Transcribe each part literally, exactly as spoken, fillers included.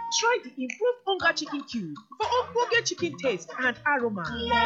Try the improved Onga chicken cube for ogbonge chicken taste and aroma.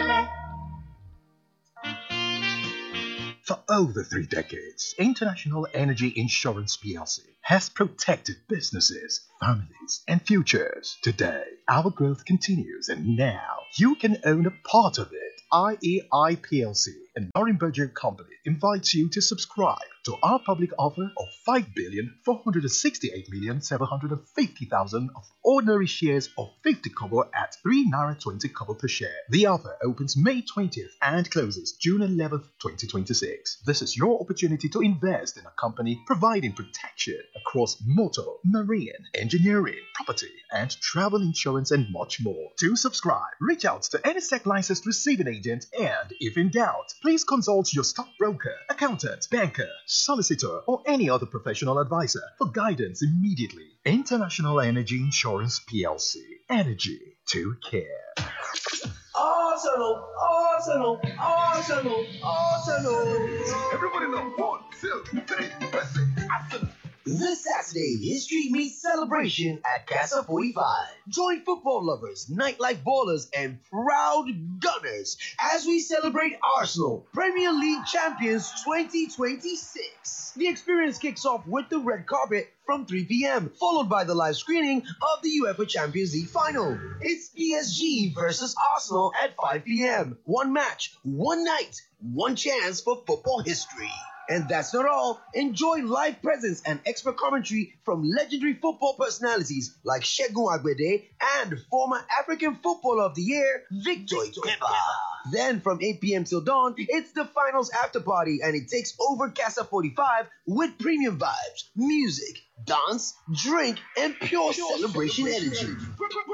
For over three decades, International Energy Insurance P L C has protected businesses, families, and futures. Today, our growth continues, and now you can own a part of it. I E I P L C, a Norimberger company, invites you to subscribe to our public offer of five billion four hundred sixty-eight million seven hundred fifty thousand of ordinary shares of fifty kobo at three naira twenty kobo per share. The offer opens May twentieth and closes June eleventh, twenty twenty-six. This is your opportunity to invest in a company providing protection across motor, marine, engineering, property, and travel insurance, and much more. To subscribe, reach out to any S E C licensed receiving agent, and if in doubt, please consult your stockbroker, accountant, banker, solicitor, or any other professional advisor for guidance immediately. International Energy Insurance P L C. Energy to care. Arsenal, Arsenal, Arsenal, Arsenal. Everybody know one, two, three, let's see. Arsenal. This Saturday, history meets celebration at Casa forty-five. Join football lovers, nightlife ballers, and proud Gunners as we celebrate Arsenal, Premier League champions twenty twenty-six. The experience kicks off with the red carpet from three p.m., followed by the live screening of the UEFA Champions League final. It's P S G versus Arsenal at five p.m. One match, one night, one chance for football history. And that's not all. Enjoy live presence and expert commentary from legendary football personalities like Segun Agbede and former African Footballer of the Year, Victor Ikeba. Then from eight p.m. till dawn, it's the finals after party, and it takes over Casa forty-five with premium vibes, music, dance, drink, and pure, pure celebration, celebration energy. energy.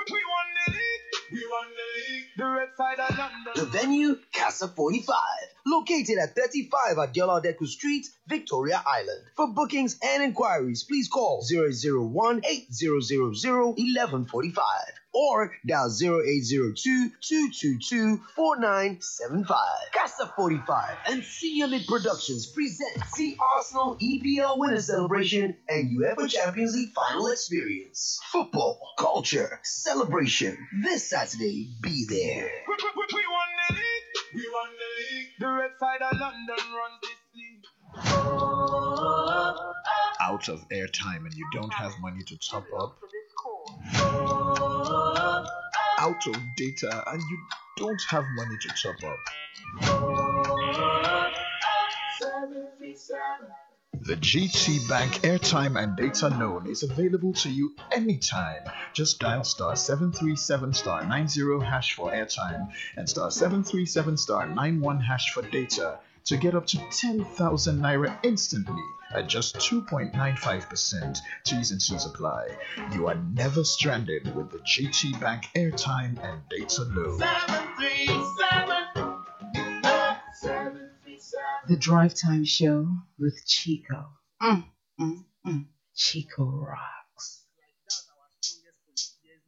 The red side of London. The venue, Casa forty-five, located at thirty-five Adiola Deku Street, Victoria Island. For bookings and inquiries, please call zero zero one eight zero zero zero one one four five or dial zero eight zero two two two two four nine seven five. Casa forty-five and Senior Mid Productions present the Arsenal E P L Winner Celebration and UEFA Champions League Final Experience. Football, culture, celebration. This Saturday, be there. We, we, we, we won the league. We won the league. The red side of London runs this league. Out of airtime and you don't have money to top up. Out of data and you don't have money to top up. The G T Bank airtime and data loan is available to you anytime. Just dial star seven three seven star nine zero hash for airtime and star seven three seven star nine one hash for data to get up to ten thousand naira instantly at just two point nine five percent. T's and C's apply. You are never stranded with the G T Bank airtime and data loan. seven three seven. The Drive Time Show with Chico. Mm, mm, mm. Chico Rock.